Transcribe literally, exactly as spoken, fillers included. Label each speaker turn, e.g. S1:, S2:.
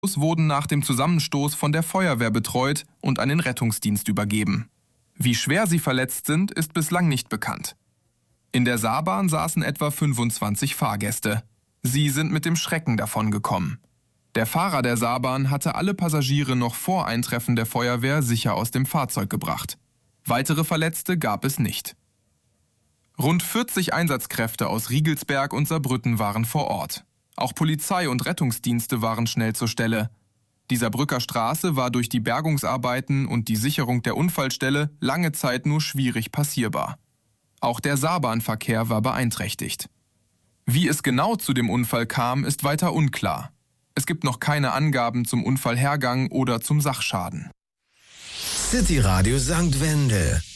S1: wurden nach dem Zusammenstoß von der Feuerwehr betreut und an den Rettungsdienst übergeben. Wie schwer sie verletzt sind, ist bislang nicht bekannt. In der Saarbahn saßen etwa fünfundzwanzig Fahrgäste. Sie sind mit dem Schrecken davongekommen. Der Fahrer der Saarbahn hatte alle Passagiere noch vor Eintreffen der Feuerwehr sicher aus dem Fahrzeug gebracht. Weitere Verletzte gab es nicht. Rund vierzig Einsatzkräfte aus Riegelsberg und Saarbrücken waren vor Ort. Auch Polizei und Rettungsdienste waren schnell zur Stelle. Die Saarbrücker Straße war durch die Bergungsarbeiten und die Sicherung der Unfallstelle lange Zeit nur schwierig passierbar. Auch der Saarbahnverkehr war beeinträchtigt. Wie es genau zu dem Unfall kam, ist weiter unklar. Es gibt noch keine Angaben zum Unfallhergang oder zum Sachschaden.
S2: City Radio Sankt Wendel